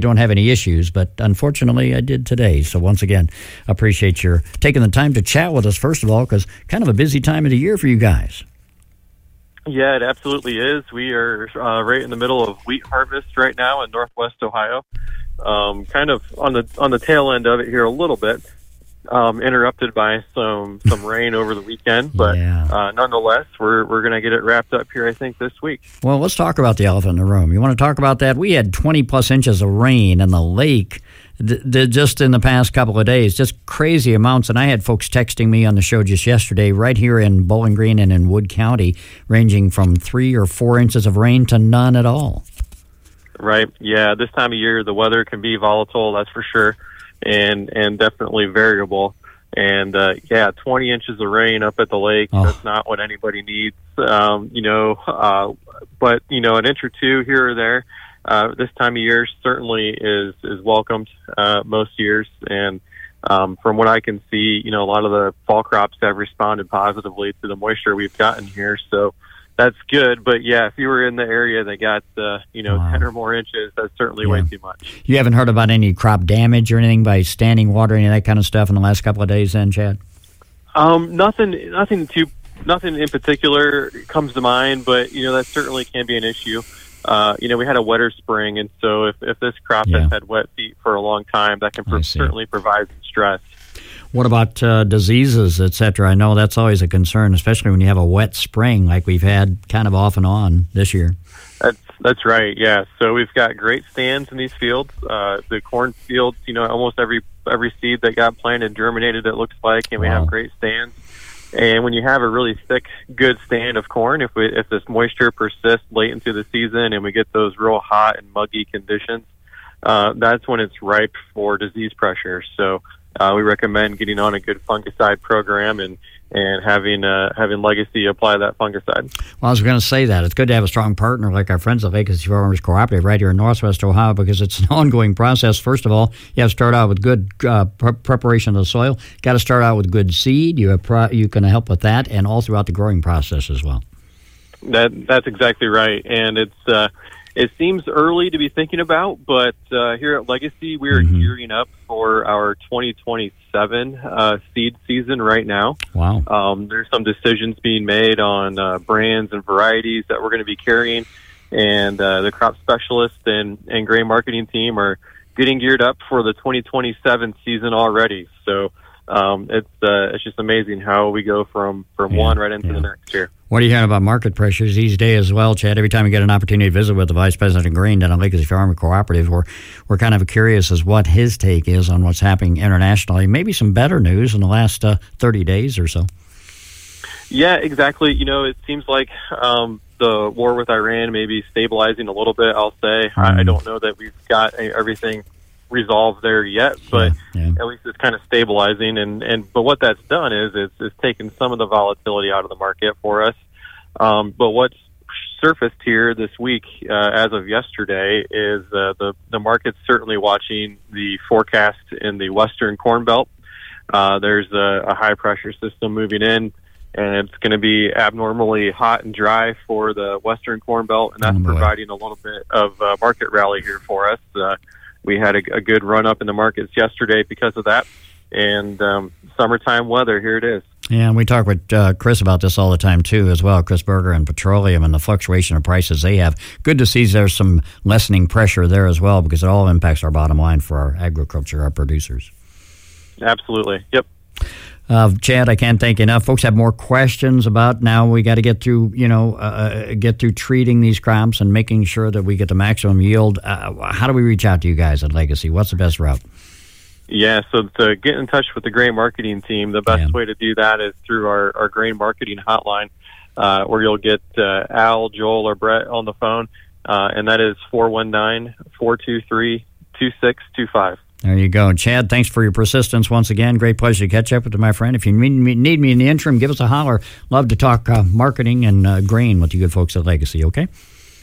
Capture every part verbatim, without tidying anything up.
don't have any issues, but unfortunately I did today. So once again, appreciate your taking the time to chat with us, first of all, because kind of a busy time of the year for you guys. Yeah, it absolutely is. We are uh, right in the middle of wheat harvest right now in Northwest Ohio. Um, kind of on the on the tail end of it here a little bit, um, interrupted by some, some rain over the weekend. But yeah. uh, nonetheless, we're we're going to get it wrapped up here, I think, this week. Well, let's talk about the elephant in the room. You want to talk about that? We had twenty plus inches of rain in the lake th- th- just in the past couple of days, just crazy amounts. And I had folks texting me on the show just yesterday, right here in Bowling Green and in Wood County, ranging from three or four inches of rain to none at all. Right. Yeah. This time of year, the weather can be volatile, that's for sure, and and definitely variable. And uh, yeah, twenty inches of rain up at the lake, oh. that's not what anybody needs. Um, you know, uh, but, you know, an inch or two here or there uh, this time of year certainly is, is welcomed uh, most years. And um, from what I can see, you know, a lot of the fall crops have responded positively to the moisture we've gotten here. So that's good, but yeah, if you were in the area that got, uh, you know, wow. ten or more inches, that's certainly yeah. way too much. You haven't heard about any crop damage or anything by standing water, any of that kind of stuff in the last couple of days then, Chad? Um, nothing, nothing too, nothing in particular comes to mind, but, you know, that certainly can be an issue. Uh, you know, we had a wetter spring, and so if, if this crop yeah. has had wet feet for a long time, that can pro- certainly provide some stress. What about uh, diseases, et cetera? I know that's always a concern, especially when you have a wet spring like we've had kind of off and on this year. That's that's right, yeah. So we've got great stands in these fields. Uh, the corn fields, you know, almost every every seed that got planted germinated, it looks like, and we wow. have great stands. And when you have a really thick, good stand of corn, if we if this moisture persists late into the season and we get those real hot and muggy conditions, uh, that's when it's ripe for disease pressure. So Uh, we recommend getting on a good fungicide program and, and having uh, having Legacy apply that fungicide. Well, I was going to say that. It's good to have a strong partner like our friends at Legacy Farmers Cooperative right here in Northwest Ohio, because it's an ongoing process. First of all, you have to start out with good uh, pre- preparation of the soil. Got to start out with good seed. You have pro- you can help with that, and all throughout the growing process as well. That That's exactly right. And it's uh, it seems early to be thinking about, but uh, here at Legacy, we are mm-hmm. gearing up for our twenty twenty-seven uh, seed season right now. Wow. Um, there's some decisions being made on uh, brands and varieties that we're going to be carrying, and uh, the crop specialist and, and grain marketing team are getting geared up for the twenty twenty-seven season already. So um, it's uh, it's just amazing how we go from, from yeah, one right into yeah. the next year. What are you hearing about market pressures these days as well, Chad? Every time you get an opportunity to visit with the Vice President of Grain down at Legacy Farmer Cooperative, we're, we're kind of curious as what his take is on what's happening internationally. Maybe some better news in the last uh, thirty days or so. Yeah, exactly. You know, it seems like um, the war with Iran may be stabilizing a little bit, I'll say. Mm. I, I don't know that we've got everything resolved there yet, but yeah, yeah. at least it's kind of stabilizing. And, and but what that's done is it's, it's taken some of the volatility out of the market for us. Um, but what's surfaced here this week, uh, as of yesterday, is uh, the the market's certainly watching the forecast in the Western Corn Belt. Uh, there's a, a high pressure system moving in, and it's going to be abnormally hot and dry for the Western Corn Belt, and that's oh, providing a little bit of uh, market rally here for us. Uh, we had a, a good run up in the markets yesterday because of that, and um, summertime weather, here it is. Yeah, and we talk with uh, Chris about this all the time, too, as well. Chris Berger and Petroleum and the fluctuation of prices they have. Good to see there's some lessening pressure there as well, because it all impacts our bottom line for our agriculture, our producers. Absolutely. Yep. Uh, Chad, I can't thank you enough. Folks have more questions about now we got to get through, you know, uh, get through treating these crops and making sure that we get the maximum yield. Uh, how do we reach out to you guys at Legacy? What's the best route? Yeah, so to get in touch with the grain marketing team, the best yeah. way to do that is through our, our grain marketing hotline, uh, where you'll get uh, Al, Joel, or Brett on the phone, uh, and that is four one nine, four two three, two six two five. There you go. Chad, thanks for your persistence once again. Great pleasure to catch up with you, my friend. If you need me, need me in the interim, give us a holler. Love to talk uh, marketing and uh, grain with you good folks at Legacy, okay?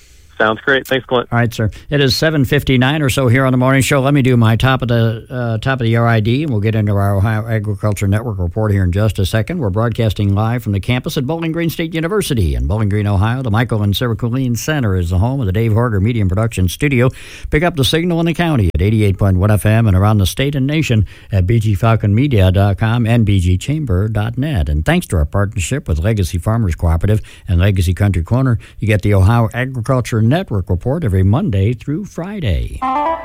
Sounds great. Thanks, Clint. All right, sir. It is seven fifty-nine or so here on the morning show. Let me do my top of the uh, top of the year I D, and we'll get into our Ohio Agriculture Network report here in just a second. We're broadcasting live from the campus at Bowling Green State University in Bowling Green, Ohio. The Michael and Sarah Colleen Center is the home of the Dave Horger Media and Production Studio. Pick up the signal in the county at eighty-eight point one F M and around the state and nation at b g falcon media dot com and b g chamber dot net. And thanks to our partnership with Legacy Farmers Cooperative and Legacy Country Corner, you get the Ohio Agriculture Network report every Monday through Friday.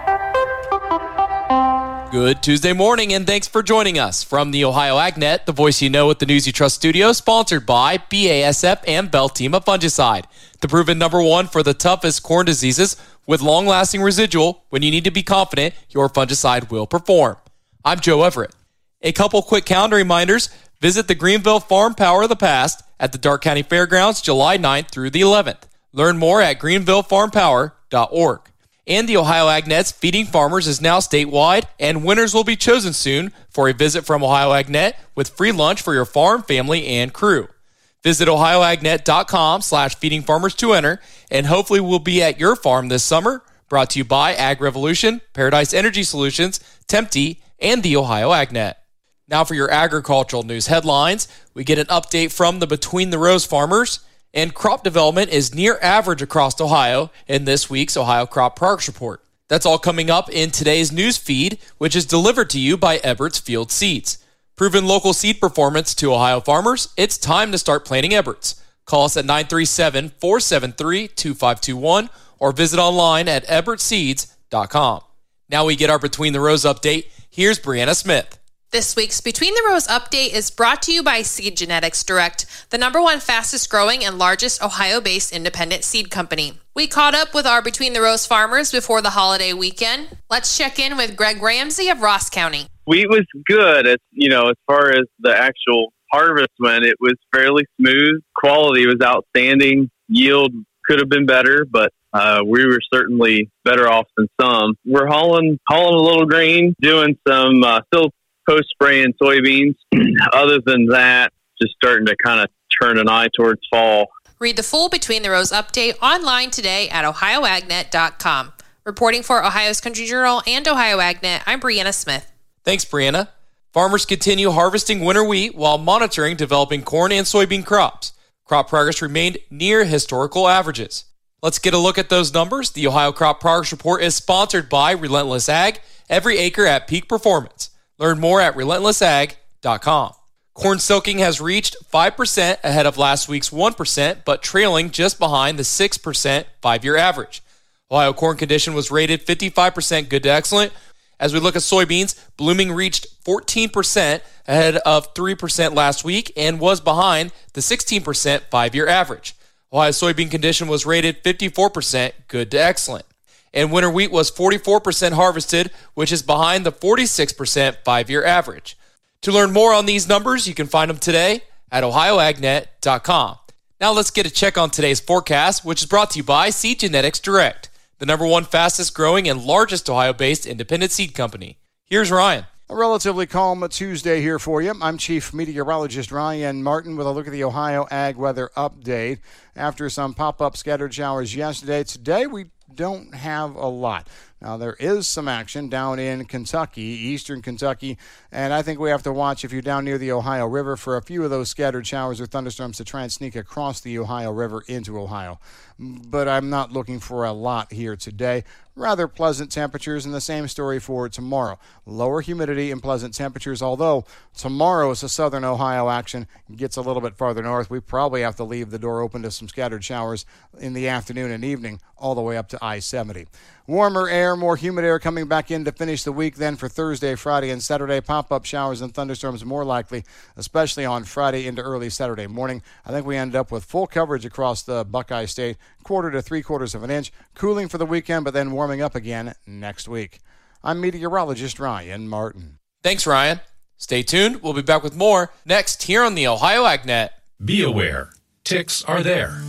Good Tuesday morning, and thanks for joining us from the Ohio AgNet, the voice you know with the News You Trust studio, sponsored by B A S F and Beltima Fungicide, the proven number one for the toughest corn diseases with long-lasting residual when you need to be confident your fungicide will perform. I'm Joe Everett. A couple quick calendar reminders. Visit the Greenville Farm Power of the Past at the Darke County Fairgrounds July ninth through the eleventh. Learn more at greenville farm power dot org. And the Ohio AgNet's Feeding Farmers is now statewide, and winners will be chosen soon for a visit from Ohio AgNet with free lunch for your farm, family, and crew. Visit ohio agnet dot com slash feeding farmers to enter, and hopefully we'll be at your farm this summer. Brought to you by Ag Revolution, Paradise Energy Solutions, Tempte, and the Ohio AgNet. Now for your agricultural news headlines, we get an update from the Between the Rows farmers. And crop development is near average across Ohio in this week's Ohio Crop Progress Report. That's all coming up in today's news feed, which is delivered to you by Ebert's Field Seeds. Proven local seed performance to Ohio farmers, it's time to start planting Ebert's. Call us at nine three seven, four seven three, two five two one or visit online at ebert seeds dot com. Now we get our Between the Rows update. Here's Brianna Smith. This week's Between the Rows update is brought to you by Seed Genetics Direct, the number one fastest growing and largest Ohio-based independent seed company. We caught up with our Between the Rows farmers before the holiday weekend. Let's check in with Greg Ramsey of Ross County. Wheat was good. As, you know, as far as the actual harvest went, it was fairly smooth. Quality was outstanding. Yield could have been better, but uh, we were certainly better off than some. We're hauling, hauling a little grain, doing some uh, still post-spraying soybeans. Other than that, just starting to kind of turn an eye towards fall. Read the full Between the Rows update online today at ohio agnet dot com. Reporting for Ohio's Country Journal and Ohio AgNet, I'm Brianna Smith. Thanks, Brianna. Farmers continue harvesting winter wheat while monitoring developing corn and soybean crops. Crop progress remained near historical averages. Let's get a look at those numbers. The Ohio Crop Progress Report is sponsored by Relentless Ag, every acre at peak performance. Learn more at relentless ag dot com. Corn silking has reached five percent ahead of last week's one percent, but trailing just behind the six percent five-year average. Ohio corn condition was rated fifty-five percent good to excellent. As we look at soybeans, blooming reached fourteen percent ahead of three percent last week and was behind the sixteen percent five-year average. Ohio soybean condition was rated fifty-four percent good to excellent. And winter wheat was forty-four percent harvested, which is behind the forty-six percent five-year average. To learn more on these numbers, you can find them today at ohio agnet dot com. Now let's get a check on today's forecast, which is brought to you by Seed Genetics Direct, the number one fastest growing and largest Ohio-based independent seed company. Here's Ryan. A relatively calm Tuesday here for you. I'm Chief Meteorologist Ryan Martin with a look at the Ohio Ag Weather Update. After some pop-up scattered showers yesterday, today we don't have a lot. Now, there is some action down in Kentucky, eastern Kentucky, and I think we have to watch if you're down near the Ohio River for a few of those scattered showers or thunderstorms to try and sneak across the Ohio River into Ohio. But I'm not looking for a lot here today. Rather pleasant temperatures, and the same story for tomorrow. Lower humidity and pleasant temperatures, although tomorrow is a southern Ohio action. Gets a little bit farther north. We probably have to leave the door open to some scattered showers in the afternoon and evening all the way up to I seventy. Warmer air, more humid air coming back in to finish the week. Then for Thursday, Friday, and Saturday, pop-up showers and thunderstorms more likely, especially on Friday into early Saturday morning. I think we end up with full coverage across the Buckeye State, quarter to three-quarters of an inch. Cooling for the weekend, but then warming up again next week. I'm meteorologist Ryan Martin. Thanks, Ryan. Stay tuned. We'll be back with more next here on the Ohio AgNet. Be aware, ticks are there.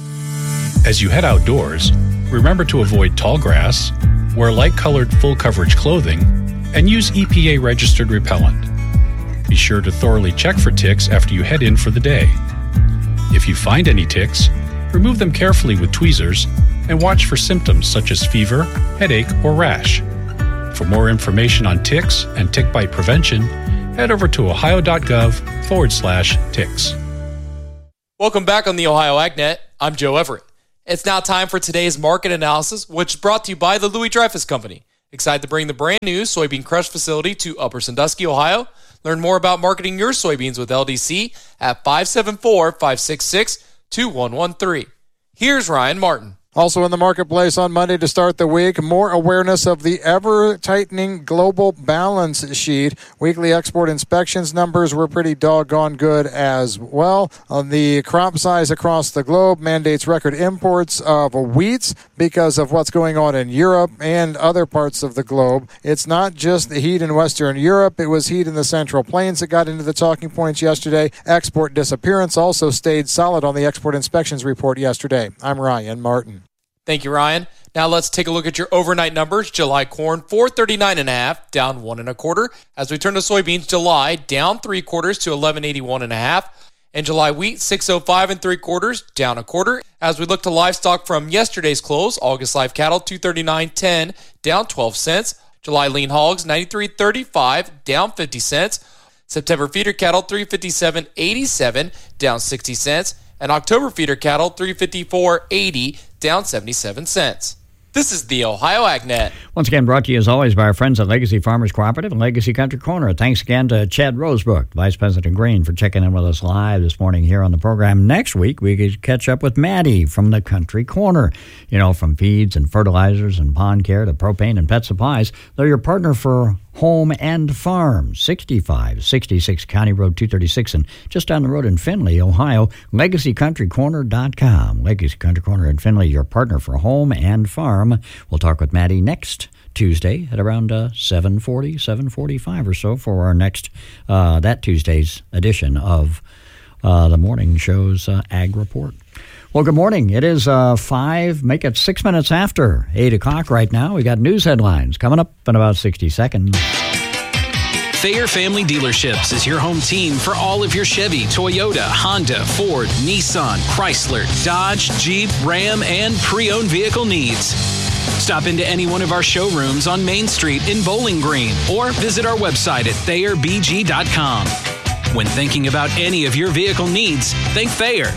As you head outdoors, remember to avoid tall grass, wear light-colored full-coverage clothing, and use E P A-registered repellent. Be sure to thoroughly check for ticks after you head in for the day. If you find any ticks, remove them carefully with tweezers and watch for symptoms such as fever, headache, or rash. For more information on ticks and tick bite prevention, head over to ohio.gov forward slash ticks. Welcome back on the Ohio AgNet. I'm Joe Everett. It's now time for today's market analysis, which is brought to you by the Louis Dreyfus Company. Excited to bring the brand new soybean crush facility to Upper Sandusky, Ohio. Learn more about marketing your soybeans with L D C at five seven four, five six six, two one one three. Here's Ryan Martin. Also in the marketplace on Monday to start the week, more awareness of the ever-tightening global balance sheet. Weekly export inspections numbers were pretty doggone good as well. On the crop size across the globe mandates record imports of wheats because of what's going on in Europe and other parts of the globe. It's not just the heat in Western Europe. It was heat in the Central Plains that got into the talking points yesterday. Export disappearance also stayed solid on the export inspections report yesterday. I'm Ryan Martin. Thank you, Ryan. Now let's take a look at your overnight numbers. July corn, four thirty-nine and a half, down one and a quarter. As we turn to soybeans, July down three quarters to eleven eighty-one and a half. And July wheat, six oh five and three quarters, down a quarter. As we look to livestock from yesterday's close, August live cattle, two thirty-nine ten, down twelve cents. July lean hogs, ninety-three thirty-five, down fifty cents. September feeder cattle, three fifty-seven eighty-seven, down sixty cents. And October feeder cattle, three fifty-four eighty, down seventy-seven cents. This is the Ohio AgNet. Once again, brought to you as always by our friends at Legacy Farmers Cooperative and Legacy Country Corner. Thanks again to Chad Rosebrook, Vice President Grain, for checking in with us live this morning here on the program. Next week, we could catch up with Maddie from the Country Corner. You know, from feeds and fertilizers and pond care to propane and pet supplies, they're your partner for home and farm. sixty-five sixty-six County Road two thirty-six and just down the road in Findlay, Ohio. Legacy Country Corner dot com. Legacy Country Corner in Findlay, your partner for home and farm. We'll talk with Maddie next Tuesday at around uh, seven forty, seven forty-five or so for our next, uh, that Tuesday's edition of uh, the morning show's uh, Ag Report. Well, good morning. It is uh, five, make it six minutes after eight o'clock right now. We got news headlines coming up in about sixty seconds. Thayer Family Dealerships is your home team for all of your Chevy, Toyota, Honda, Ford, Nissan, Chrysler, Dodge, Jeep, Ram, and pre-owned vehicle needs. Stop into any one of our showrooms on Main Street in Bowling Green or visit our website at thayer b g dot com. When thinking about any of your vehicle needs, think Thayer.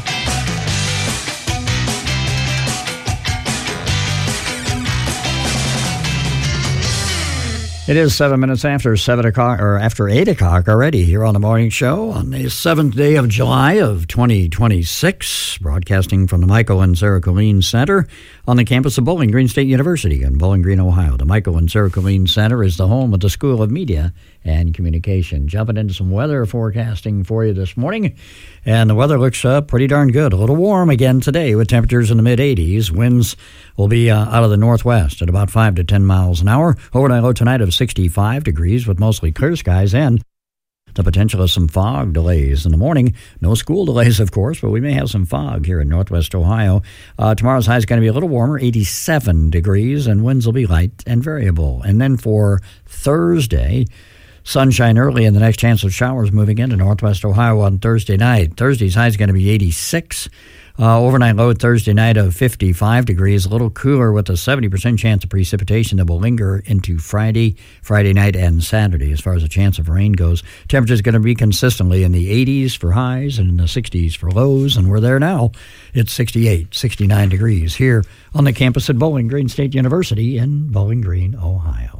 It is seven minutes after seven o'clock, or after eight o'clock already here on the morning show on the seventh day of July of twenty twenty-six, broadcasting from the Michael and Sarah Colleen Center on the campus of Bowling Green State University in Bowling Green, Ohio. The Michael and Sarah Colleen Center is the home of the School of Media and Communication. Jumping into some weather forecasting for you this morning, and the weather looks uh, pretty darn good. A little warm again today with temperatures in the mid eighties. Winds will be uh, out of the northwest at about five to ten miles an hour. Overnight low tonight of sixty-five degrees with mostly clear skies and the potential of some fog delays in the morning. No school delays, of course, but we may have some fog here in northwest Ohio. Uh, tomorrow's high is going to be a little warmer, eighty-seven degrees, and winds will be light and variable. And then for Thursday, sunshine early and the next chance of showers moving into northwest Ohio on Thursday night. Thursday's high is going to be eighty-six. Uh, overnight low Thursday night of fifty-five degrees, a little cooler with a seventy percent chance of precipitation that will linger into Friday, Friday night, and Saturday as far as the chance of rain goes. Temperature is going to be consistently in the eighties for highs and in the sixties for lows, and we're there now. It's sixty-eight, sixty-nine degrees here on the campus at Bowling Green State University in Bowling Green, Ohio.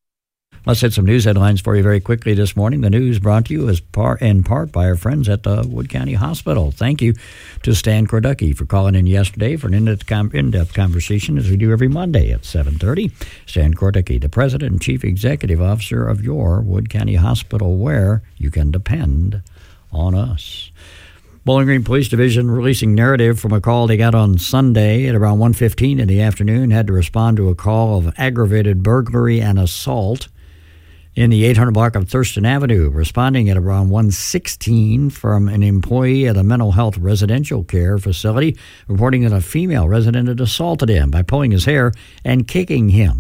Let's hit some news headlines for you very quickly this morning. The news brought to you as par, in part by our friends at the Wood County Hospital. Thank you to Stan Korducki for calling in yesterday for an in-depth, com- in-depth conversation, as we do every Monday at seven thirty. Stan Korducki, the President and Chief Executive Officer of your Wood County Hospital, where you can depend on us. Bowling Green Police Division releasing narrative from a call they got on Sunday at around one fifteen in the afternoon. Had to respond to a call of aggravated burglary and assault in the eight hundred block of Thurston Avenue, responding at around one sixteen from an employee at a mental health residential care facility, reporting that a female resident had assaulted him by pulling his hair and kicking him.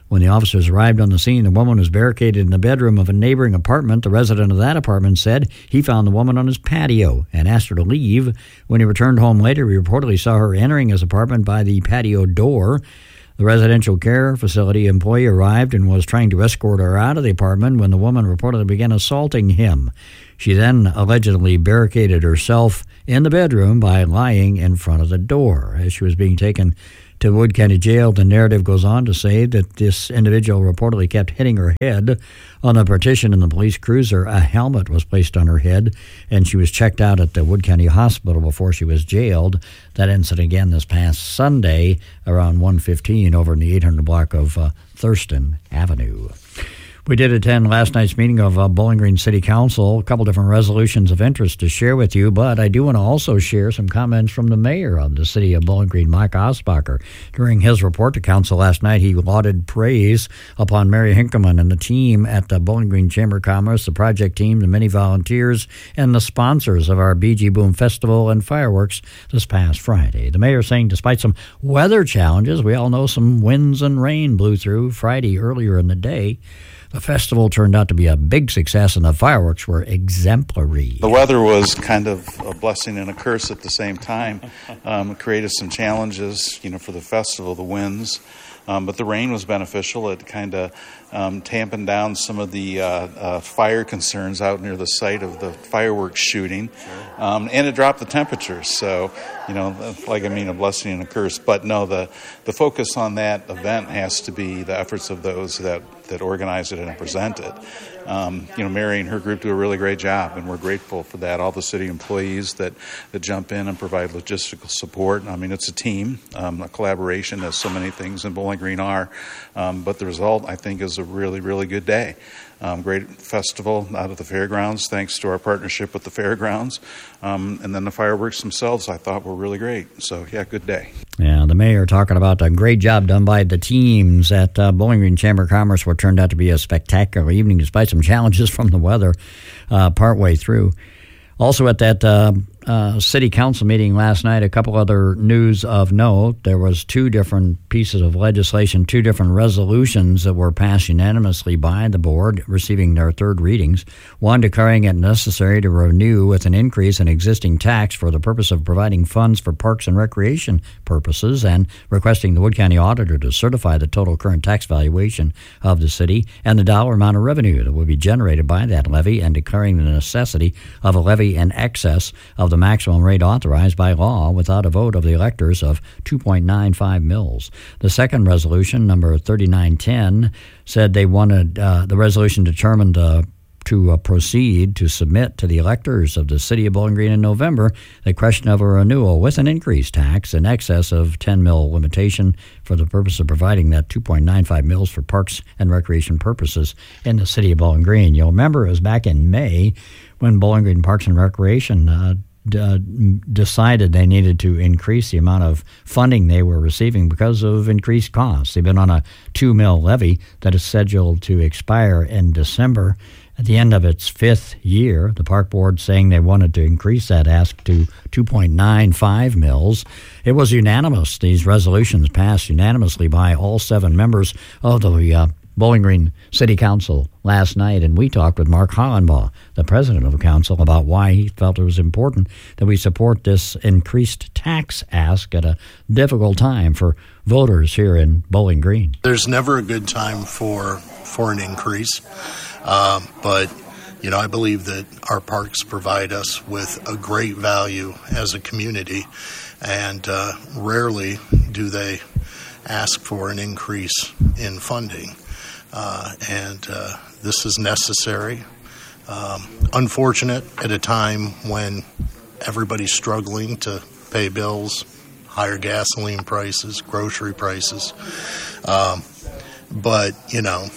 When the officers arrived on the scene, the woman was barricaded in the bedroom of a neighboring apartment. The resident of that apartment said he found the woman on his patio and asked her to leave. When he returned home later, he reportedly saw her entering his apartment by the patio door. The residential care facility employee arrived and was trying to escort her out of the apartment when the woman reportedly began assaulting him. She then allegedly barricaded herself in the bedroom by lying in front of the door. As she was being taken to Wood County Jail, the narrative goes on to say that this individual reportedly kept hitting her head on the partition in the police cruiser. A helmet was placed on her head, and she was checked out at the Wood County Hospital before she was jailed. That incident again this past Sunday around one fifteen over in the eight hundred block of uh, Thurston Avenue. We did attend last night's meeting of uh, Bowling Green City Council. A couple different resolutions of interest to share with you, but I do want to also share some comments from the mayor of the city of Bowling Green, Mike Osbacher. During his report to council last night, he lauded praise upon Mary Hinkelman and the team at the Bowling Green Chamber of Commerce, the project team, the many volunteers, and the sponsors of our B G Boom Festival and fireworks this past Friday. The mayor saying despite some weather challenges, we all know some winds and rain blew through Friday earlier in the day, the festival turned out to be a big success, and the fireworks were exemplary. The weather was kind of a blessing and a curse at the same time. Um, it created some challenges, you know, for the festival, the winds. Um, but the rain was beneficial. It kind of um, tamping down some of the uh, uh, fire concerns out near the site of the fireworks shooting. Um, and it dropped the temperatures. So, you know, like I mean, a blessing and a curse. But no, the, the focus on that event has to be the efforts of those that, that organize it and present it. Um, you know, Mary and her group do a really great job, and we're grateful for that. All the city employees that, that jump in and provide logistical support. I mean, it's a team, um, a collaboration, as so many things in Bowling Green are. Um, but the result, I think, is a really, really good day. Um, great festival out of the fairgrounds, thanks to our partnership with the fairgrounds. Um, and then the fireworks themselves, I thought, were really great. So, yeah, good day. Yeah, the mayor talking about a great job done by the teams at uh, Bowling Green Chamber of Commerce, what turned out to be a spectacular evening despite some challenges from the weather uh, partway through. Also at that uh, uh, city council meeting last night, a couple other news of note. There was two different pieces of legislation, two different resolutions that were passed unanimously by the board, receiving their third readings. One declaring it necessary to renew with an increase in existing tax for the purpose of providing funds for parks and recreation purposes, and requesting the Wood County auditor to certify the total current tax valuation of the city and the dollar amount of revenue that would be generated by that levy, and declaring the necessity of a levy in excess of the maximum rate authorized by law without a vote of the electors of two point nine five mils. The second resolution, number thirty-nine ten, said they wanted uh, the resolution determined uh, to uh, proceed to submit to the electors of the city of Bowling Green in November the question of a renewal with an increased tax in excess of ten mil limitation for the purpose of providing that two point nine five mils for parks and recreation purposes in the city of Bowling Green. You'll remember it was back in May when Bowling Green Parks and Recreation uh, d- uh, decided they needed to increase the amount of funding they were receiving because of increased costs. They've been on a two mil levy that is scheduled to expire in December. At the end of its fifth year, the park board saying they wanted to increase that ask to two point nine five mils. It was unanimous. These resolutions passed unanimously by all seven members of the uh, Bowling Green City Council last night, and we talked with Mark Hollenbaugh, the president of the council, about why he felt it was important that we support this increased tax ask at a difficult time for voters here in Bowling Green. There's never a good time for for an increase, uh, but you know I believe that our parks provide us with a great value as a community, and uh, rarely do they ask for an increase in funding. Uh, and uh, this is necessary. Um, unfortunate at a time when everybody's struggling to pay bills, higher gasoline prices, grocery prices. Um, but, you know,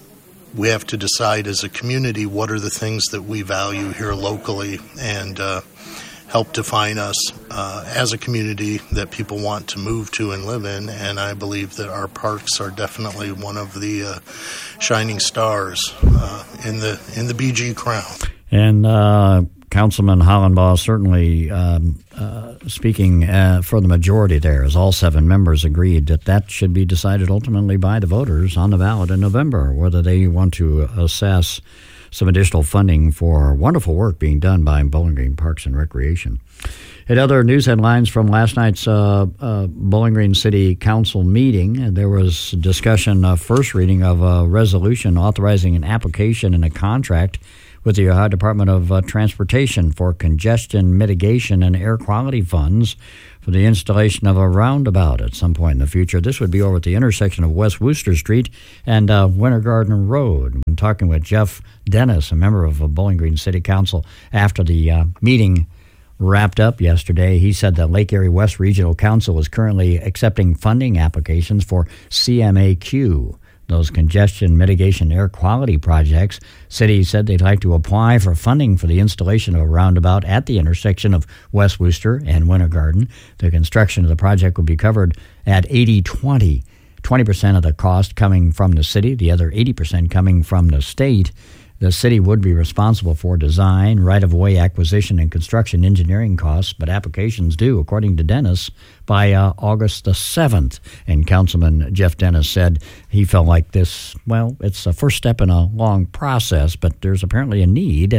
we have to decide as a community what are the things that we value here locally, and uh, help define us uh, as a community that people want to move to and live in. And I believe that our parks are definitely one of the uh, shining stars uh, in the in the B G crown. And uh, Councilman Hollenbaugh certainly um, uh, speaking uh, for the majority there, as all seven members agreed that that should be decided ultimately by the voters on the ballot in November, whether they want to assess some additional funding for wonderful work being done by Bowling Green Parks and Recreation. In other news headlines from last night's uh, uh, Bowling Green City Council meeting, there was discussion, uh, first reading of a resolution authorizing an application and a contract with the Ohio Department of uh, Transportation for congestion mitigation and air quality funds for the installation of a roundabout at some point in the future. This would be over at the intersection of West Wooster Street and uh, Winter Garden Road. I'm talking with Jeff Dennis, a member of uh, Bowling Green City Council, after the uh, meeting wrapped up yesterday. He said that Lake Erie West Regional Council is currently accepting funding applications for C M A Q, those congestion mitigation air quality projects. City said they'd like to apply for funding for the installation of a roundabout at the intersection of West Wooster and Winter Garden. The construction of the project will be covered at eighty twenty, twenty percent of the cost coming from the city, the other eighty percent coming from the state. The city would be responsible for design, right-of-way acquisition, and construction engineering costs, but applications due, according to Dennis, by uh, August the seventh. And Councilman Jeff Dennis said he felt like this, well, it's a first step in a long process, but there's apparently a need,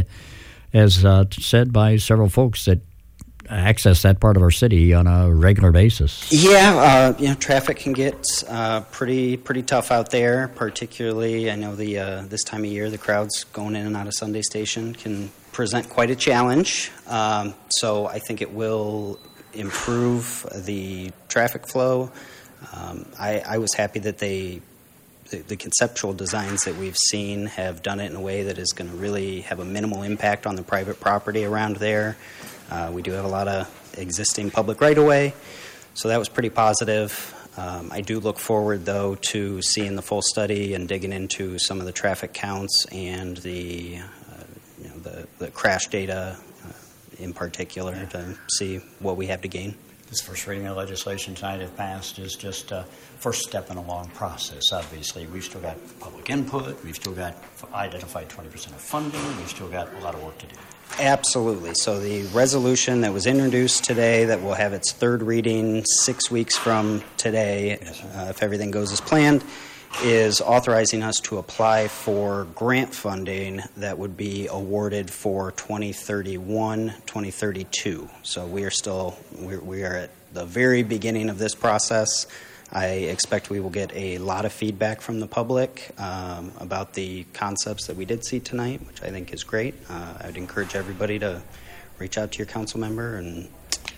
as uh, said by several folks, that access that part of our city on a regular basis. Yeah, uh, you know, traffic can get uh, pretty pretty tough out there. Particularly, I know the uh, this time of year, the crowds going in and out of Sunday Station can present quite a challenge. Um, so I think it will improve the traffic flow. Um, I, I was happy that they. The, the conceptual designs that we've seen have done it in a way that is going to really have a minimal impact on the private property around there. Uh, we do have a lot of existing public right-of-way, so that was pretty positive. Um, I do look forward, though, to seeing the full study and digging into some of the traffic counts and the, uh, you know, the, the crash data uh, in particular yeah. to see what we have to gain. This first reading of legislation tonight, if passed, is just a first step in a long process. Obviously, we've still got public input. We've still got identified twenty percent of funding. We've still got a lot of work to do. Absolutely. So the resolution that was introduced today that will have its third reading six weeks from today, yes, uh, if everything goes as planned, is authorizing us to apply for grant funding that would be awarded for twenty thirty-one, twenty thirty-two. So we are still, we're, we are at the very beginning of this process. I expect we will get a lot of feedback from the public um, about the concepts that we did see tonight, which I think is great. Uh, I would encourage everybody to reach out to your council member and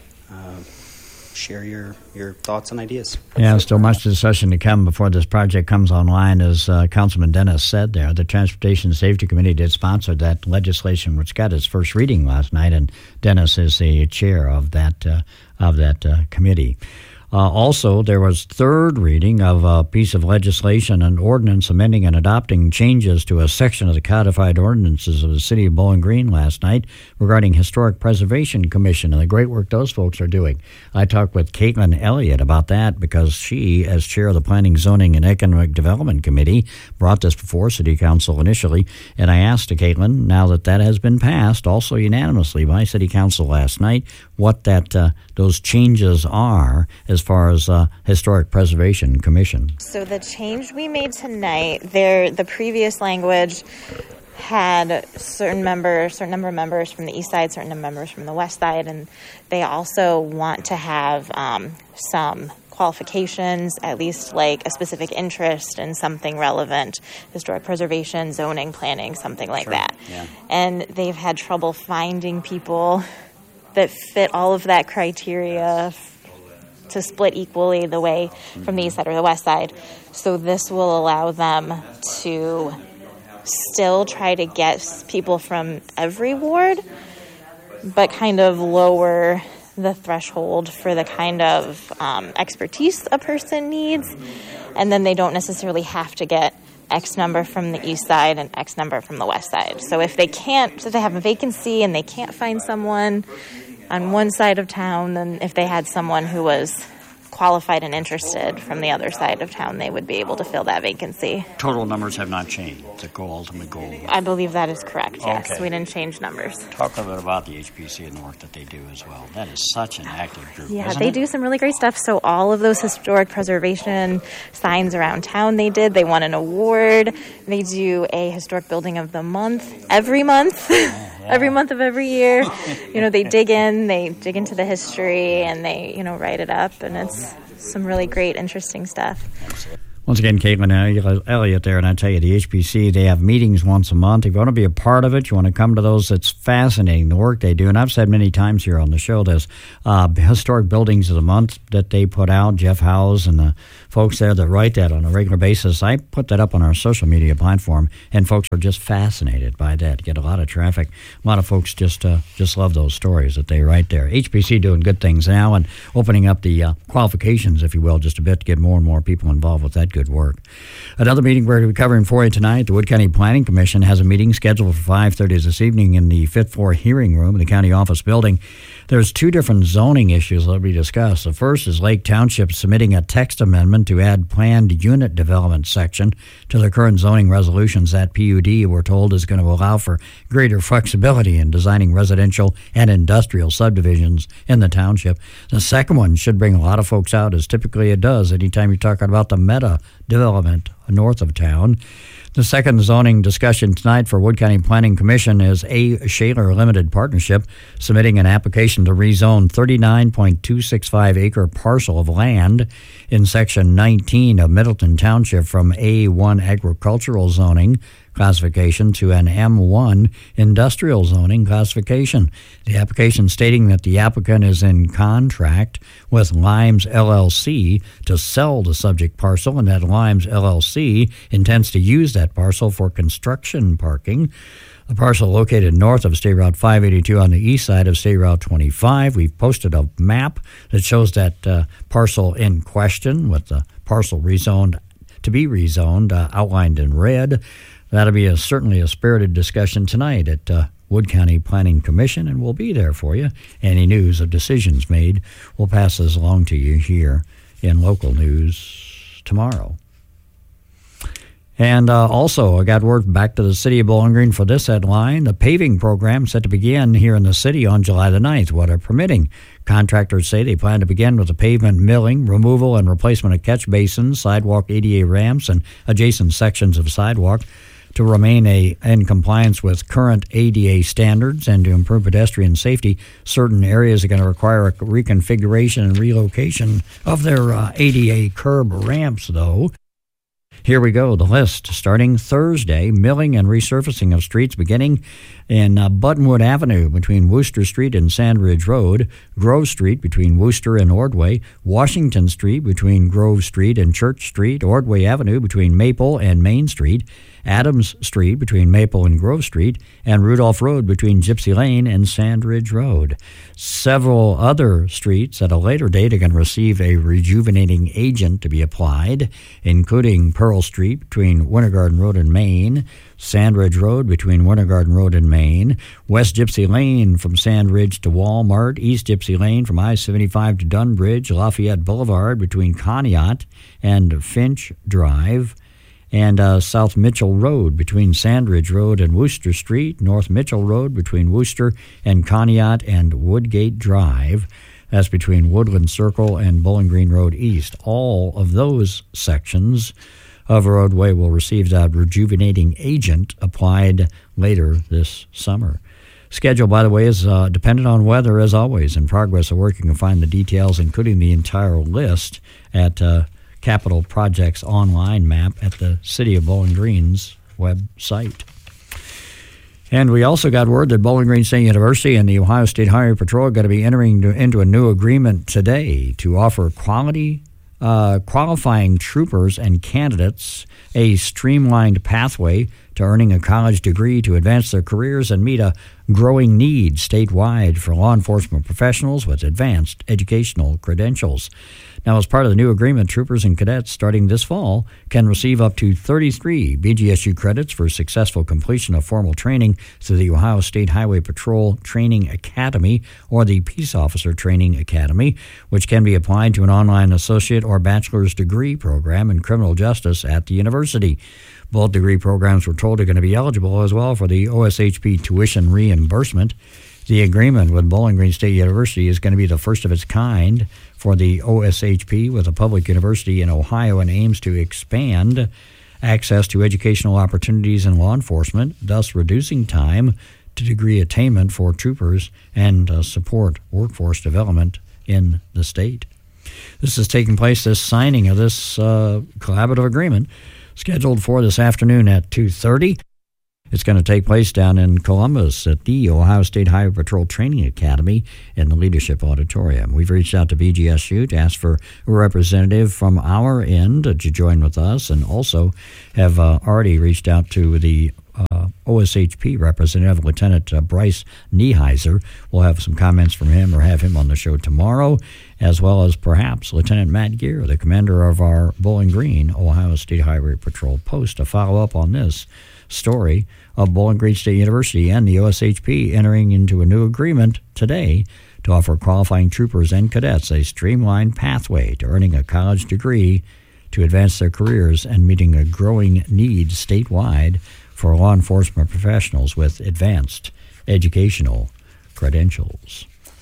uh, share your, your thoughts and ideas. Yeah, still much discussion to come before this project comes online. As uh, Councilman Dennis said there, the Transportation Safety Committee did sponsor that legislation, which got its first reading last night, and Dennis is the chair of that, uh, of that uh, committee. Uh, also, there was third reading of a piece of legislation, an ordinance amending and adopting changes to a section of the codified ordinances of the city of Bowling Green last night regarding Historic Preservation Commission and the great work those folks are doing. I talked with Caitlin Elliott about that because she, as chair of the Planning, Zoning, and Economic Development Committee, brought this before City Council initially, and I asked to Caitlin, now that that has been passed, also unanimously by City Council last night, what that uh, those changes are as far as uh, Historic Preservation Commission. So the change we made tonight, there, the previous language had certain members, certain number of members from the east side, certain number of members from the west side, and they also want to have um, some qualifications, at least like a specific interest in something relevant, historic preservation, zoning, planning, something like sure. that. Yeah. And they've had trouble finding people that fit all of that criteria to split equally the way from the east side or the west side. So this will allow them to still try to get people from every ward, but kind of lower the threshold for the kind of um, expertise a person needs. And then they don't necessarily have to get X number from the east side and X number from the west side. So if they can't, so they have a vacancy and they can't find someone on one side of town, then if they had someone who was qualified and interested from the other side of town, they would be able to fill that vacancy. Total numbers have not changed. The goal, ultimate goal. I believe that is correct, yes. Okay. We didn't change numbers. Talk a little bit about the H P C and the work that they do as well. That is such an active group, Yeah, isn't they it? do some really great stuff. So all of those historic preservation signs around town they did, they won an award. They do a historic building of the month every month. Oh, yeah. Every month of every year. You know, they dig in, they dig into the history, and they, you know, write it up, and it's some really great, interesting stuff. Once again, Caitlin Elliott there, and I tell you, the H P C, they have meetings once a month. If you want to be a part of it, you want to come to those, it's fascinating, the work they do. And I've said many times here on the show, there's uh, historic buildings of the month that they put out, Jeff Howes and the folks there that write that on a regular basis. I put that up on our social media platform, and folks are just fascinated by that. Get a lot of traffic. A lot of folks just uh, just love those stories that they write there. H P C doing good things now and opening up the uh, qualifications, if you will, just a bit to get more and more people involved with that good work. Another meeting we're going to be covering for you tonight. The Wood County Planning Commission has a meeting scheduled for five thirty this evening in the fifth floor hearing room in the county office building. There's two different zoning issues that will be discussed. The first is Lake Township submitting a text amendment to add planned unit development section to the current zoning resolutions. That P U D, we're told, is going to allow for greater flexibility in designing residential and industrial subdivisions in the township. The second one should bring a lot of folks out, as typically it does anytime you're talking about the meta development north of town. The second zoning discussion tonight for Wood County Planning Commission is A. Shaler Limited Partnership submitting an application to rezone thirty-nine point two six five acre parcel of land in Section nineteen of Middleton Township from A one agricultural zoning classification to an M one industrial zoning classification. The application stating that the applicant is in contract with Limes L L C to sell the subject parcel, and that Limes L L C intends to use that parcel for construction parking. The parcel located north of State Route five eighty-two on the east side of State Route twenty-five. We've posted a map that shows that uh, parcel in question with the parcel rezoned to be rezoned uh, outlined in red. That'll be a, certainly a spirited discussion tonight at uh, Wood County Planning Commission, and we'll be there for you. Any news of decisions made, we'll pass this along to you here in local news tomorrow. And uh, also, I got word back to the city of Bowling Green for this headline. The paving program set to begin here in the city on July the ninth, weather permitting. Contractors say they plan to begin with the pavement milling, removal, and replacement of catch basins, sidewalk A D A ramps, and adjacent sections of sidewalk to remain a, in compliance with current A D A standards and to improve pedestrian safety. Certain areas are going to require a reconfiguration and relocation of their uh, A D A curb ramps, though. Here we go, the list. Starting Thursday, milling and resurfacing of streets beginning in uh, Buttonwood Avenue between Wooster Street and Sandridge Road, Grove Street between Wooster and Ordway, Washington Street between Grove Street and Church Street, Ordway Avenue between Maple and Main Street, Adams Street between Maple and Grove Street, and Rudolph Road between Gypsy Lane and Sandridge Road. Several other streets at a later date are going to receive a rejuvenating agent to be applied, including Pearl Street between Winter Garden Road and Main, Sandridge Road between Winter Garden Road and Main, West Gypsy Lane from Sandridge to Walmart, East Gypsy Lane from I seventy-five to Dunbridge, Lafayette Boulevard between Conneaut and Finch Drive, and uh, South Mitchell Road between Sandridge Road and Wooster Street, North Mitchell Road between Wooster and Conneaut and Woodgate Drive. That's between Woodland Circle and Bowling Green Road East. All of those sections of a roadway will receive that rejuvenating agent applied later this summer. Schedule, by the way, is uh, dependent on weather, as always. In progress of work, you can find the details, including the entire list, at uh, Capital Projects online map at the City of Bowling Green's website. And we also got word that Bowling Green State University and the Ohio State Highway Patrol are going to be entering into a new agreement today to offer quality uh, qualifying troopers and candidates a streamlined pathway to earning a college degree to advance their careers and meet a growing need statewide for law enforcement professionals with advanced educational credentials. Now, as part of the new agreement, troopers and cadets starting this fall can receive up to thirty-three B G S U credits for successful completion of formal training through the Ohio State Highway Patrol Training Academy or the Peace Officer Training Academy, which can be applied to an online associate or bachelor's degree program in criminal justice at the university. Both degree programs, we're told, are going to be eligible as well for the O S H P tuition reimbursement. The agreement with Bowling Green State University is going to be the first of its kind for the O S H P with a public university in Ohio and aims to expand access to educational opportunities in law enforcement, thus reducing time to degree attainment for troopers and uh, support workforce development in the state. This is taking place, this signing of this uh, collaborative agreement, scheduled for this afternoon at two thirty. It's going to take place down in Columbus at the Ohio State Highway Patrol Training Academy in the Leadership Auditorium. We've reached out to B G S U to ask for a representative from our end to join with us, and also have uh, already reached out to the uh, O S H P representative, Lieutenant uh, Bryce Nieheiser. We'll have some comments from him or have him on the show tomorrow, as well as perhaps Lieutenant Matt Gear, the commander of our Bowling Green Ohio State Highway Patrol post, to follow up on this story of Bowling Green State University and the O S H P entering into a new agreement today to offer qualifying troopers and cadets a streamlined pathway to earning a college degree to advance their careers and meeting a growing need statewide for law enforcement professionals with advanced educational credentials.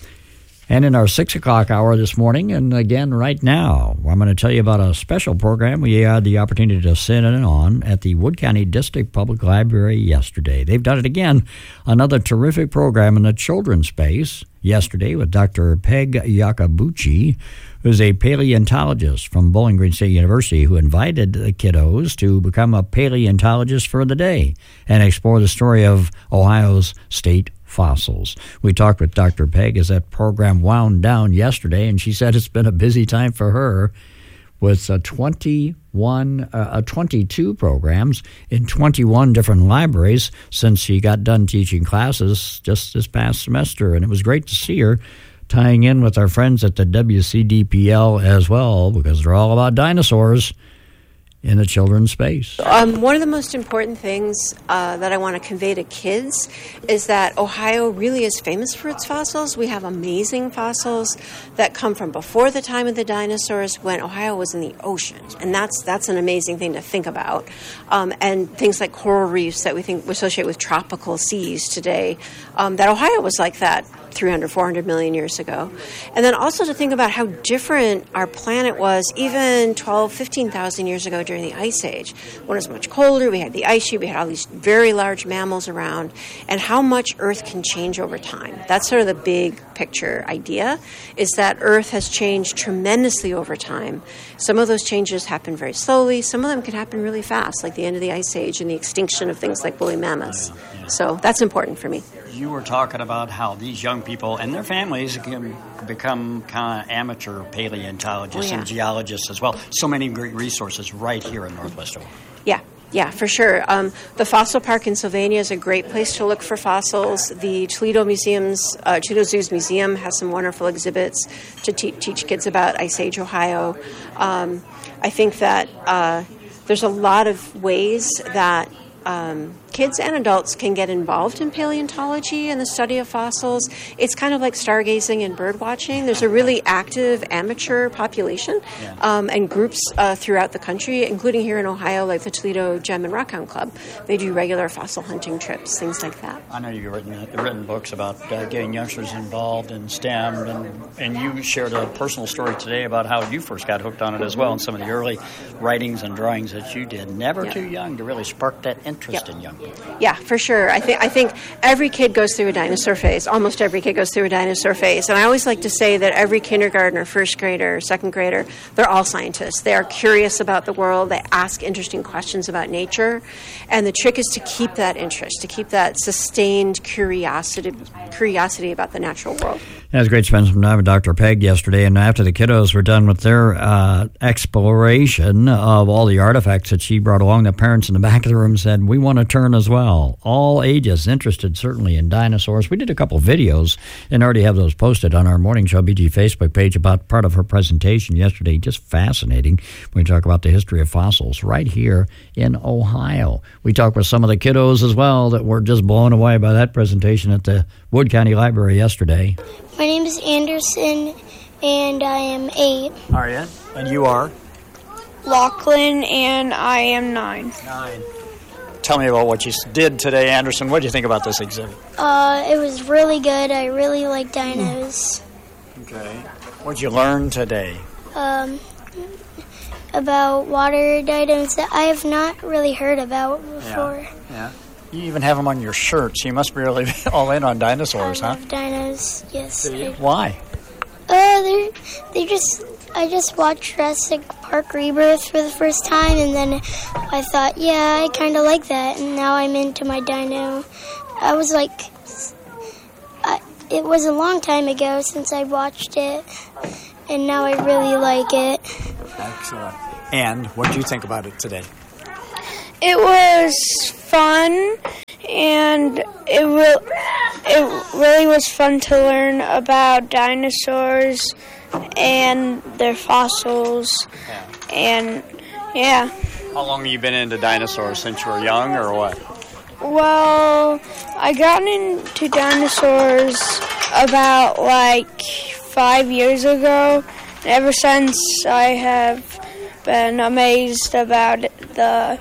And in our six o'clock hour this morning, and again right now, I'm going to tell you about a special program we had the opportunity to sit in on at the Wood County District Public Library yesterday. They've done it again, another terrific program in the children's space yesterday with Doctor Peg Yakabuchi, who's a paleontologist from Bowling Green State University, who invited the kiddos to become a paleontologist for the day and explore the story of Ohio's state fossils. We talked with Doctor Peg as that program wound down yesterday, and she said it's been a busy time for her with uh, twenty-one, uh, uh, twenty-two programs in twenty-one different libraries since she got done teaching classes just this past semester. And it was great to see her tying in with our friends at the W C D P L as well, because they're all about dinosaurs in the children's space. Um, one of the most important things uh, that I want to convey to kids is that Ohio really is famous for its fossils. We have amazing fossils that come from before the time of the dinosaurs, when Ohio was in the ocean. And that's that's an amazing thing to think about. Um, and things like coral reefs that we think we associate with tropical seas today, um, that Ohio was like that three hundred, four hundred million years ago. And then also to think about how different our planet was even twelve, fifteen thousand years ago during the Ice Age, when it was much colder. We had the ice sheet, we had all these very large mammals around, and how much Earth can change over time. That's sort of the big picture idea, is that Earth has changed tremendously over time. Some of those changes happen very slowly. Some of them can happen really fast, like the end of the Ice Age and the extinction of things like woolly mammoths. Yeah, yeah. So that's important for me. You were talking about how these young people and their families can become kind of amateur paleontologists oh, yeah. and geologists as well. So many great resources right here in Northwest Ohio. Yeah. Yeah, for sure. Um, the Fossil Park in Sylvania is a great place to look for fossils. The Toledo Museum's, uh, Toledo Zoo's museum has some wonderful exhibits to te- teach kids about Ice Age Ohio. Um, I think that uh, there's a lot of ways that Um, kids and adults can get involved in paleontology and the study of fossils. It's kind of like stargazing and bird watching. There's a really active amateur population yeah. um, and groups uh, throughout the country, including here in Ohio, like the Toledo Gem and Rockhound Club. They do regular fossil hunting trips, things like that. I know you've written, written books about uh, getting youngsters involved in STEM, and, and you shared a personal story today about how you first got hooked on it as well, and some of the early writings and drawings that you did. Never yeah. too young to really spark that interest. Interest yep. in young people. Yeah, for sure. I think I think every kid goes through a dinosaur phase. Almost every kid goes through a dinosaur phase. And I always like to say that every kindergartner, first grader, second grader, they're all scientists. They are curious about the world. They ask interesting questions about nature. And the trick is to keep that interest, to keep that sustained curiosity, curiosity about the natural world. Yeah, it was great to spend some time with Doctor Peg yesterday, and after the kiddos were done with their uh, exploration of all the artifacts that she brought along, the parents in the back of the room said, we want to turn as well. All ages interested, certainly, in dinosaurs. We did a couple of videos and already have those posted on our Morning Show B G Facebook page about part of her presentation yesterday. Just fascinating. We talk about the history of fossils right here in Ohio. We talked with some of the kiddos as well that were just blown away by that presentation at the Wood County Library yesterday. My name is Anderson, and I am eight. Are you? And you are? Lachlan, and I am nine. Nine. Tell me about what you did today, Anderson. What do you think about this exhibit? Uh, it was really good. I really like dinos. Okay. What did you learn today? Um, about water dinos that I have not really heard about before. Yeah. yeah. You even have them on your shirt, so you must be really all in on dinosaurs, I huh? love dinos, yes. I, Why? Uh, they they just, I just watched Jurassic Park Rebirth for the first time, and then I thought, yeah, I kind of like that, and now I'm into my dino. I was like, I, it was a long time ago since I watched it, and now I really like it. Excellent. And what did you think about it today? It was fun, and it, re- it really was fun to learn about dinosaurs and their fossils, yeah. and yeah. How long have you been into dinosaurs? Since you were young, or what? Well, I got into dinosaurs about like five years ago. Ever since, I have been amazed about the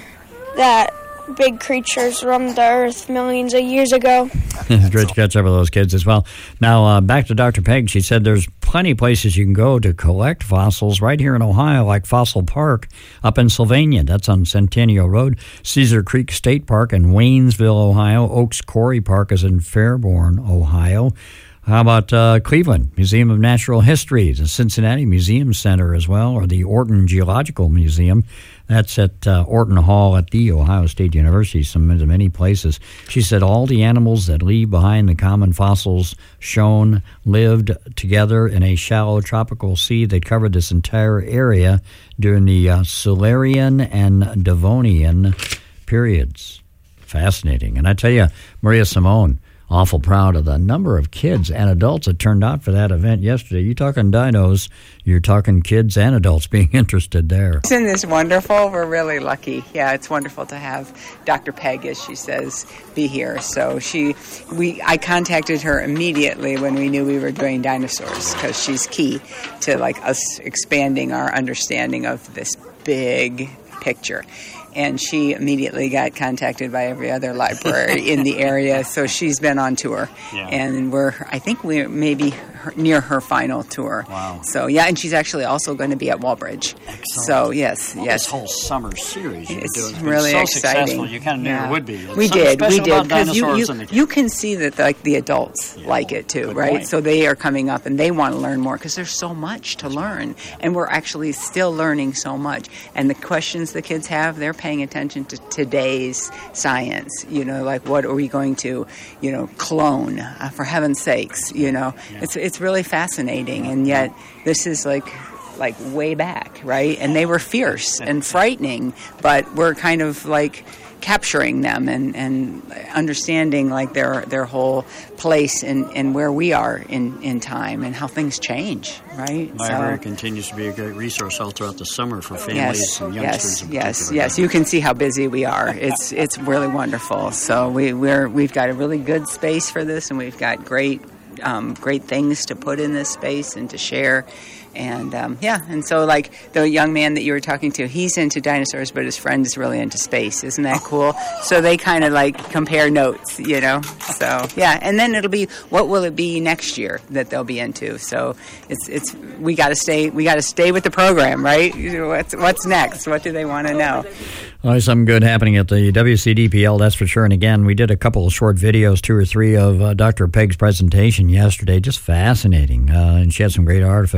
that big creatures roamed the earth millions of years ago. It's great to catch up with those kids as well. Now, uh, back to Doctor Peg. She said there's plenty of places you can go to collect fossils right here in Ohio, like Fossil Park up in Sylvania. That's on Centennial Road. Cedar Creek State Park in Waynesville, Ohio. Oaks Quarry Park is in Fairborn, Ohio. How about uh, Cleveland Museum of Natural History, the Cincinnati Museum Center as well, or the Orton Geological Museum. That's at uh, Orton Hall at The Ohio State University, some many places. She said all the animals that leave behind the common fossils shown lived together in a shallow tropical sea that covered this entire area during the uh, Silurian and Devonian periods. Fascinating. And I tell you, Maria Simone, awful proud of the number of kids and adults that turned out for that event yesterday. You're talking dinos, you're talking kids and adults being interested there. Isn't this wonderful? We're really lucky. Yeah, it's wonderful to have Doctor Peg, as she says, be here. So she, we, I contacted her immediately when we knew we were doing dinosaurs, because she's key to like us expanding our understanding of this big picture. And she immediately got contacted by every other library in the area, so she's been on tour. Yeah. And we're, I think we're maybe near her final tour. Wow. So, yeah, and she's actually also going to be at Walbridge. Excellent. So, yes, well, yes. This whole summer series you're it's doing. It's really so exciting. Successful. You kind of knew yeah. it would be. It's we did, we did. Because you, you, the... you can see that like the adults yeah. like it too, Good right? point. So they are coming up and they want to learn more because there's so much to learn. And we're actually still learning so much. And the questions the kids have, they're paying attention to today's science. You know, like what are we going to, you know, clone, uh, for heaven's sakes, you know. Yeah. It's it's really fascinating. And yet this is like like way back, right? And they were fierce and frightening, but we're kind of like capturing them and, and understanding like their their whole place and, and where we are in, in time and how things change, right? Library so, continues to be a great resource all throughout the summer for families yes, and youngsters yes, in yes, particular. yes. You can see how busy we are. It's it's really wonderful. So we we're we've got a really good space for this, and we've got great um, great things to put in this space and to share. And, um, yeah, and so, like, the young man that you were talking to, he's into dinosaurs, but his friend is really into space. Isn't that cool? So they kind of, like, compare notes, you know? So, yeah, and then it'll be, what will it be next year that they'll be into? So it's, it's we got to stay, we got to stay with the program, right? What's, what's next? What do they want to know? Well, there's something good happening at the W C D P L, that's for sure. And again, we did a couple of short videos, two or three, of uh, Doctor Peg's presentation yesterday. Just fascinating. Uh, and she had some great artifacts there to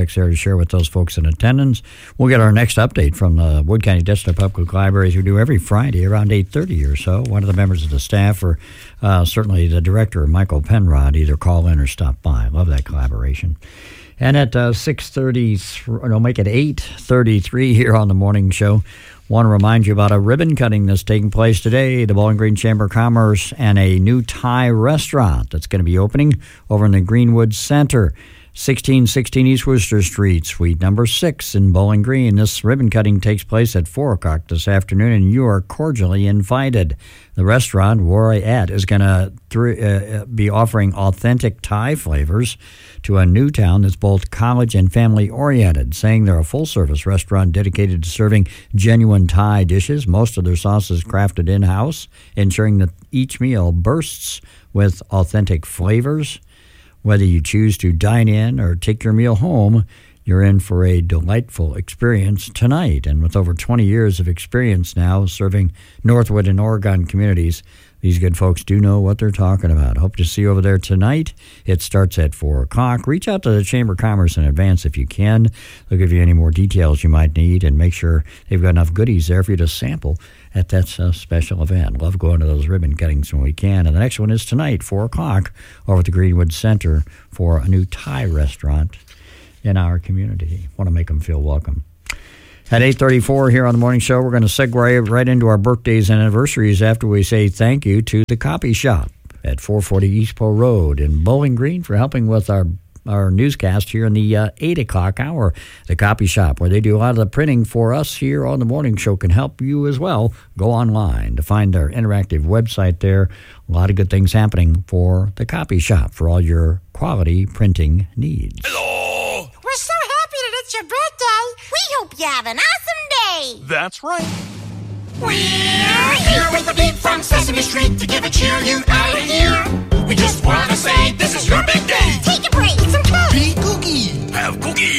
share with those folks in attendance. We'll get our next update from the Wood County District Public Libraries. We do every Friday around eight thirty or so. One of the members of the staff, or uh, certainly the director, Michael Penrod, either call in or stop by. Love that collaboration. And at uh, six thirty, no, make it eight thirty-three here on the morning show. Want to remind you about a ribbon cutting that's taking place today. The Bowling Green Chamber of Commerce and a new Thai restaurant that's going to be opening over in the Greenwood Center, sixteen sixteen East Worcester Street, suite number six in Bowling Green. This ribbon cutting takes place at four o'clock this afternoon, and you are cordially invited. The restaurant, Roy Ed, is going to th- uh, be offering authentic Thai flavors to a new town that's both college and family-oriented, saying they're a full-service restaurant dedicated to serving genuine Thai dishes. Most of their sauces crafted in-house, ensuring that each meal bursts with authentic flavors. Whether you choose to dine in or take your meal home, you're in for a delightful experience tonight. And with over twenty years of experience now serving Northwood and Oregon communities, these good folks do know what they're talking about. Hope to see you over there tonight. It starts at four o'clock. Reach out to the Chamber of Commerce in advance if you can. They'll give you any more details you might need and make sure they've got enough goodies there for you to sample at that uh, special event. Love going to those ribbon cuttings when we can. And the next one is tonight, four o'clock, over at the Greenwood Center for a new Thai restaurant in our community. Want to make them feel welcome. At eight thirty-four here on the morning show, we're going to segue right into our birthdays and anniversaries after we say thank you to the Copy Shop at four forty East Poe Road in Bowling Green for helping with our our newscast here in the uh, eight o'clock hour. The Copy Shop, where they do a lot of the printing for us here on the morning show, can help you as well. Go online to find our interactive website there. A lot of good things happening for the Copy Shop for all your quality printing needs. Hello! We're so happy that it's your birthday. We hope you have an awesome day. That's right. We're here with the beat from Sesame Street to give a cheer you out of here. We just want to say this is your big day. Take a break, some cake. Be cookie. Have cookie.